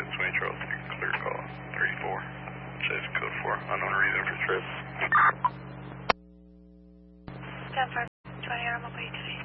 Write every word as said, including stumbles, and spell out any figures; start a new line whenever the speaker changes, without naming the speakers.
United twenty Charles, clear call, thirty-four. Chase code four, unknown reason for trip.
ten five twenty, I'm okay today.